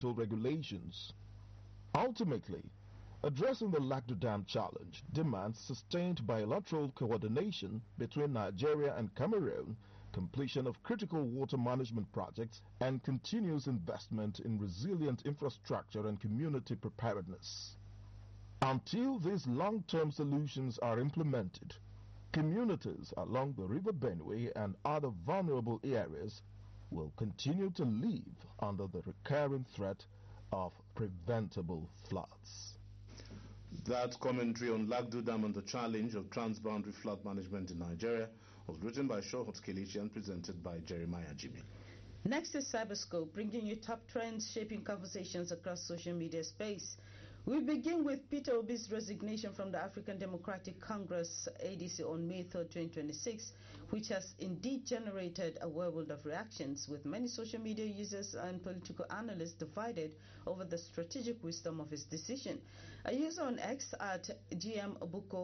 regulations. Ultimately, addressing the Lagdo Dam challenge demands sustained bilateral coordination between Nigeria and Cameroon, completion of critical water management projects, and continuous investment in resilient infrastructure and community preparedness. Until these long-term solutions are implemented, communities along the River Benue and other vulnerable areas will continue to live under the recurring threat of preventable floods. That commentary on Lagdo Dam and the challenge of transboundary flood management in Nigeria was written by Showhot Kelechi and presented by Jeremiah Jimmy. Next is Cyberscope, bringing you top trends shaping conversations across social media space. We begin with Peter Obi's resignation from the African Democratic Congress ADC on May 3, 2026, which has indeed generated a whirlwind of reactions, with many social media users and political analysts divided over the strategic wisdom of his decision. A user on X at GM Obuko